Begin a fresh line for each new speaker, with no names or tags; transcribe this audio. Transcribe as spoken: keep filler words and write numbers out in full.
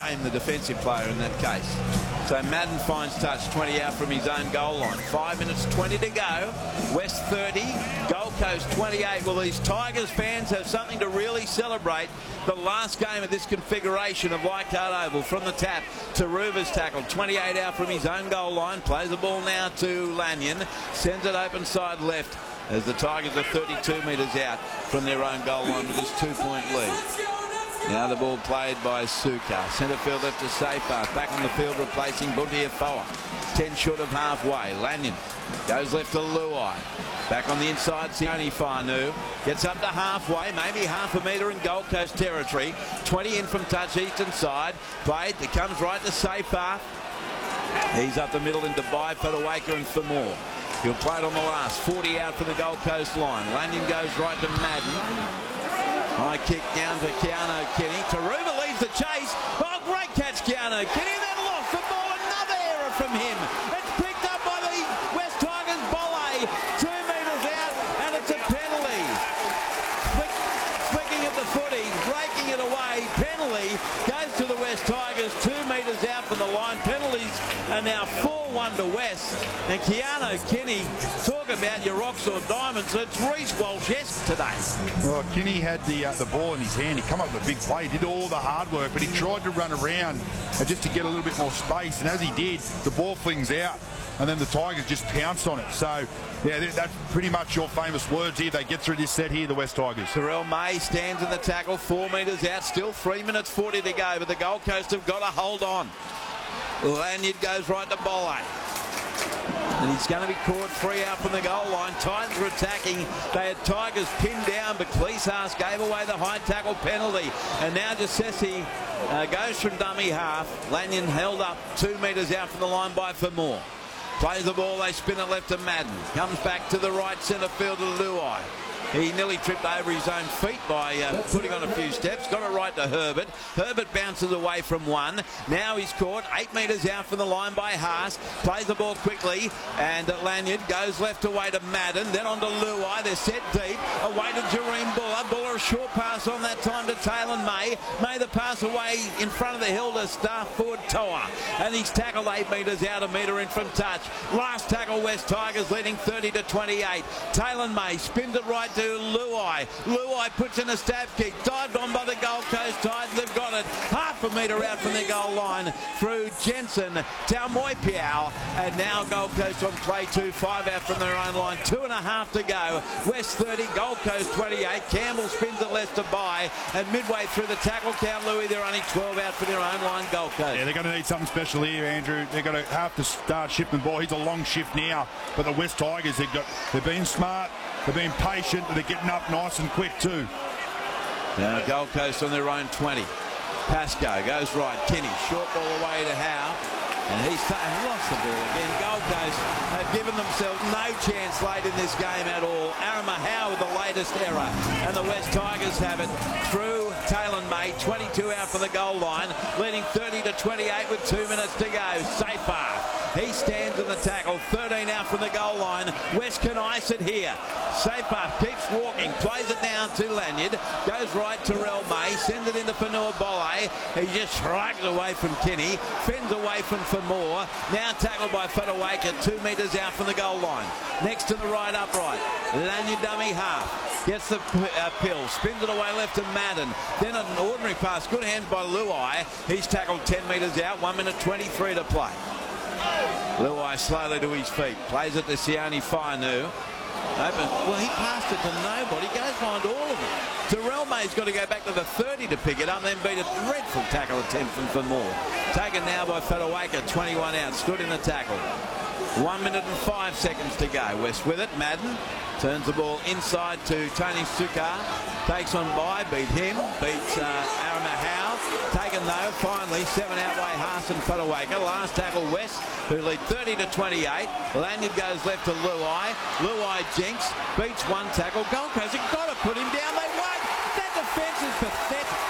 blame the defensive player in that case. So Madden finds touch, twenty out from his own goal line. Five minutes twenty to go. West thirty, Gold Coast twenty-eight. Well, these Tigers fans have something to really celebrate. The last game of this configuration of Leichhardt Oval. From the tap, Taruva's tackle, twenty-eight out from his own goal line. Plays the ball now to Lanyon. Sends it open side left as the Tigers are thirty-two metres out from their own goal line with this two-point lead. Now the ball played by Suka. Centre field left to Seyfarth. Back on the field replacing Buntiafoa. ten short of halfway. Lanyon goes left to Luai. Back on the inside, Sione Fanu. Gets up to halfway, maybe half a metre in Gold Coast territory. twenty in from touch, eastern side. Played, it comes right to Seyfarth. He's up the middle into Bai, Fotuaika and for more. He'll play it on the last. forty out for the Gold Coast line. Lanyon goes right to Madden. High kick down to Keano Kenny. Taruva leads the chase. Oh, great catch, Keano Kenny. Then lost the ball. Another error from him. It's picked up by the West Tigers. Bolle, two metres out, and it's a penalty. Flick, flicking at the footy, breaking it away. Penalty goes to the West Tigers. Two metres out from the line. Penalties are now four one to West. And Keano Kenny, talk about your rocks or diamonds. It's Reece Walsh-esque today.
Well, Kenny had the uh, the ball in his hand. He come up with a big play. He did all the hard work, but he tried to run around uh, just to get a little bit more space. And as he did, the ball flings out. And then the Tigers just pounced on it. So, yeah, that's pretty much your famous words here. They get through this set here, the West Tigers.
Terrell May stands in the tackle, four metres out, still three minutes forty to go, but the Gold Coast have got to hold on. Lanyard goes right to Bolle. And he's going to be caught three out from the goal line. Titans were attacking. They had Tigers pinned down, but Cleese gave away the high tackle penalty. And now Giuseppe uh, goes from dummy half. Lanyon held up two metres out from the line by Famore. Plays the ball, they spin it left to Madden. Comes back to the right centre field to Luai. He nearly tripped over his own feet by uh, putting on a few steps. Got it right to Herbert. Herbert bounces away from one. Now he's caught eight metres out from the line by Haas. Plays the ball quickly. And Lanyard goes left away to Madden. Then on to Luai. They're set deep. Away to Jareem Buller. Buller a short pass on that time to Taylor May. May the pass away in front of the hill to staff forward Toa. And he's tackled eight metres out, a metre in from touch. Last tackle, West Tigers leading thirty to twenty-eight. Taylor May spins it right to Luai. Luai puts in a stab kick. Dived on by the Gold Coast Titans. They've got it half a metre out from the goal line through Jensen. Taumoepeau. And now Gold Coast on play two. Five out from their own line. Two and a half to go. West thirty. Gold Coast twenty-eight. Campbell spins it left to Bai. And midway through the tackle count, Louis, they're only twelve out for their own line. Gold Coast.
Yeah, they're going to need something special here, Andrew. They're going to have to start shifting the ball. He's a long shift now. But the West Tigers, they've got, they've been smart. They've been patient, and they're getting up nice and quick too.
Now Gold Coast on their own twenty. Pascoe goes right. Kenny, short ball away to Howe. And he's lost the ball again. Gold Coast have given themselves no chance late in this game at all. Arima Howe with the latest error. And the West Tigers have it through Taylor May. twenty-two out for the goal line. Leading thirty to twenty-eight with two minutes to go. Seyfarth. He stands in the tackle. thirteen out from the goal line. West can ice it here. Seyfarth keeps walking. Plays it down to Lanyard. Goes right to Terrell May. Sends it into Fanua Bolle. He just shrugs away from Kenny. Fends away from Famore. Now tackled by Fotuaika. Two metres out from the goal line. Next to the right upright. Lanyard dummy half. Gets the uh, pill. Spins it away left to Madden. Then an ordinary pass. Good hands by Luai. He's tackled ten metres out. one minute twenty-three to play. Luai slowly to his feet. Plays it to Sione Fanu. Open. Well, he passed it to nobody. Goes behind all of them. Terrell May's got to go back to the thirty to pick it up, then beat a dreadful tackle attempt from more. Taken now by Fotuaika. twenty-one out. Stood in the tackle. One minute and five seconds to go. West with it. Madden turns the ball inside to Tony Suka. Takes on by. Beat him. Beats uh, Arima Howe. Taken though, finally, seven outweigh Haas and Fotuaika. Last tackle West, who lead thirty to twenty-eight. Lanyard goes left to Luai. Luai jinx, beats one tackle. Gold Coast have got to put him down. They won't. That defence is pathetic.